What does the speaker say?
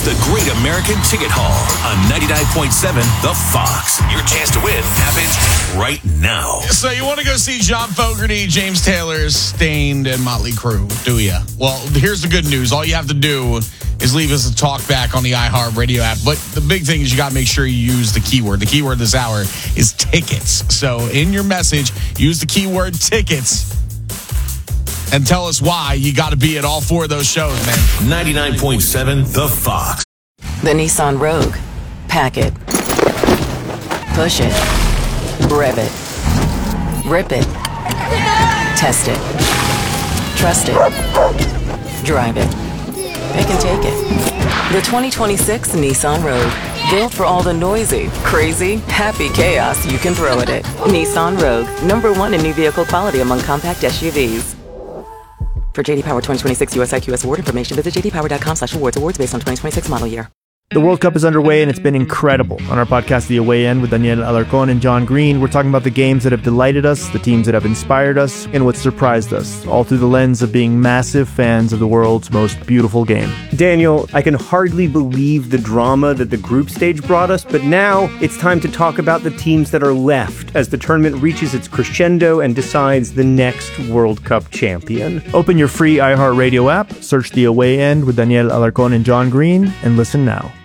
It's the Great American Ticket Haul on 99.7 The Fox. Your chance to win happens right now. So you want to go see John Fogerty, James Taylor, Stained, and Motley Crue, do you? Well, here's the good news. All you have to do is leave us a talk back on the iHeartRadio app. But the big thing is you got to make sure you use the keyword. The keyword this hour is tickets. So in your message, use the keyword tickets and tell us why you got to be at all four of those shows, man. 99.7 The Fox. The Nissan Rogue. Pack it. Push it. Rev it. Rip it. Test it. Trust it. Drive it. Pick and take it. The 2026 Nissan Rogue. Built for all the noisy, crazy, happy chaos you can throw at it. Nissan Rogue. #1 in new vehicle quality among compact SUVs. For JD Power 2026 US IQS award information, visit jdpower.com/awards. Awards based on 2026 model year. The World Cup is underway, and it's been incredible. On our podcast, The Away End, with Daniel Alarcón and John Green, we're talking about the games that have delighted us, the teams that have inspired us, and what surprised us, all through the lens of being massive fans of the world's most beautiful game. Daniel, I can hardly believe the drama that the group stage brought us, but now it's time to talk about the teams that are left as the tournament reaches its crescendo and decides the next World Cup champion. Open your free iHeartRadio app, search The Away End with Daniel Alarcón and John Green, and listen now.